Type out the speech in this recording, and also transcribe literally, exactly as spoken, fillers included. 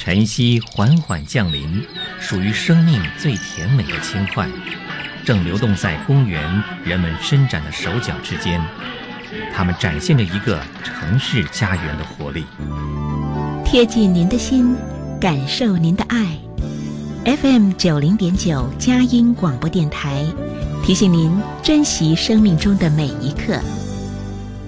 晨曦缓缓降临，属于生命最甜美的轻快，正流动在公园人们伸展的手脚之间。它们展现着一个城市家园的活力， 贴近您的心，感受您的爱。F M 九零点九佳音广播电台，提醒您珍惜生命中的每一刻。